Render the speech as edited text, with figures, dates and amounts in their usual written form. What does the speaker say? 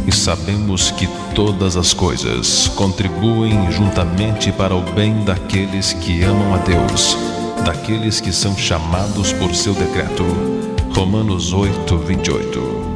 e sabemos que todas as coisas contribuem juntamente para o bem daqueles que amam a Deus, daqueles que são chamados por seu decreto. Romanos 8:28.